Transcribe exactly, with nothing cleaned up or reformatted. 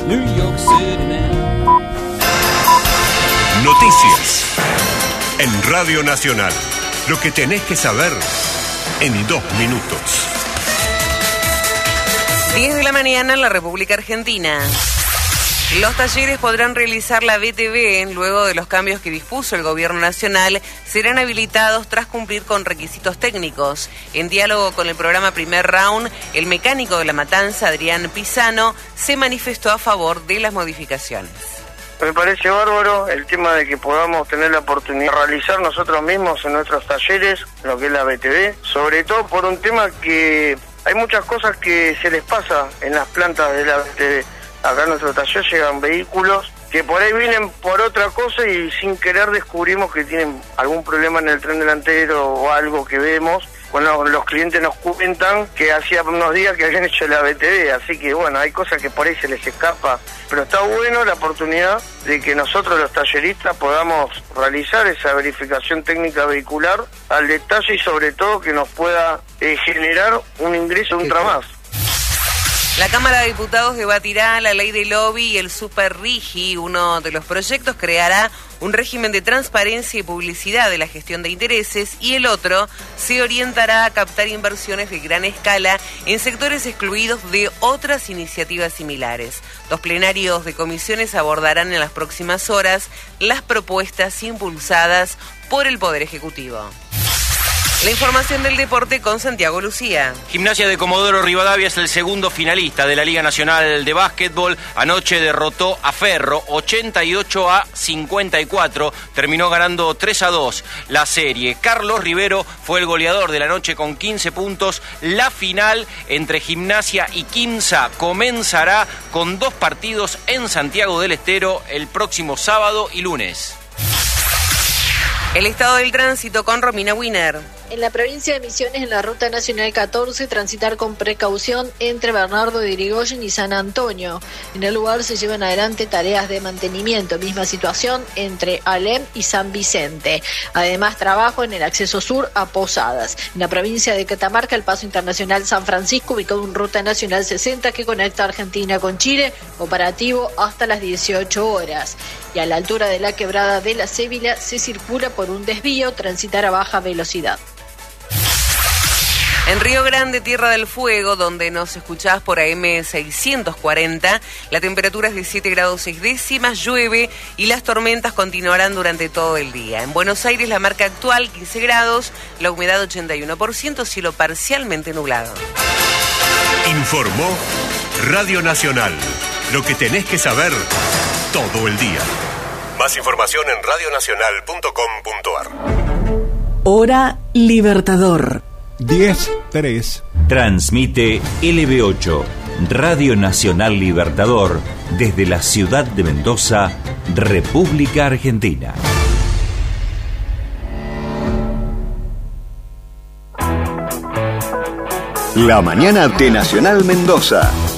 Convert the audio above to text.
New York City now. Noticias en Radio Nacional. Lo que tenés que saber en dos minutos. diez de la mañana en la República Argentina. Los talleres podrán realizar la B T V luego de los cambios que dispuso el Gobierno Nacional. Serán habilitados tras cumplir con requisitos técnicos. En diálogo con el programa Primer Round, el mecánico de La Matanza, Adrián Pisano, se manifestó a favor de las modificaciones. Me parece bárbaro el tema de que podamos tener la oportunidad de realizar nosotros mismos en nuestros talleres lo que es la B T V, sobre todo por un tema que hay muchas cosas que se les pasa en las plantas de la B T V. Acá en nuestro taller llegan vehículos que por ahí vienen por otra cosa y sin querer descubrimos que tienen algún problema en el tren delantero o algo que vemos. Bueno, los clientes nos cuentan que hacía unos días que habían hecho la B T V, así que bueno, hay cosas que por ahí se les escapa, pero está bueno la oportunidad de que nosotros los talleristas podamos realizar esa verificación técnica vehicular al detalle y sobre todo que nos pueda eh, generar un ingreso, un trabajo. La Cámara de Diputados debatirá la ley de lobby y el Super Rigi. Uno de los proyectos creará un régimen de transparencia y publicidad de la gestión de intereses y el otro se orientará a captar inversiones de gran escala en sectores excluidos de otras iniciativas similares. Los plenarios de comisiones abordarán en las próximas horas las propuestas impulsadas por el Poder Ejecutivo. La información del deporte con Santiago Lucía. Gimnasia de Comodoro Rivadavia es el segundo finalista de la Liga Nacional de Básquetbol. Anoche derrotó a Ferro ochenta y ocho a cincuenta y cuatro. Terminó ganando tres a dos la serie. Carlos Rivero fue el goleador de la noche con quince puntos. La final entre Gimnasia y Quimsa comenzará con dos partidos en Santiago del Estero el próximo sábado y lunes. El estado del tránsito con Romina Wiener. En la provincia de Misiones, en la Ruta Nacional catorce, transitar con precaución entre Bernardo de Irigoyen y San Antonio. En el lugar se llevan adelante tareas de mantenimiento. Misma situación entre Alem y San Vicente. Además, trabajo en el acceso sur a Posadas. En la provincia de Catamarca, el paso internacional San Francisco, ubicado en Ruta Nacional sesenta que conecta Argentina con Chile, operativo hasta las dieciocho horas. Y a la altura de la quebrada de la Cébila se circula por un desvío, transitar a baja velocidad. En Río Grande, Tierra del Fuego, donde nos escuchás por A M seiscientos cuarenta, la temperatura es de siete grados seis décimas, llueve y las tormentas continuarán durante todo el día. En Buenos Aires, la marca actual, quince grados, la humedad ochenta y uno por ciento, cielo parcialmente nublado. Informó Radio Nacional. Lo que tenés que saber todo el día. Más información en radio nacional punto com punto a r. Hora Libertador. diez tres. Transmite L B ocho, Radio Nacional Libertador, desde la ciudad de Mendoza, República Argentina. La mañana de Nacional Mendoza.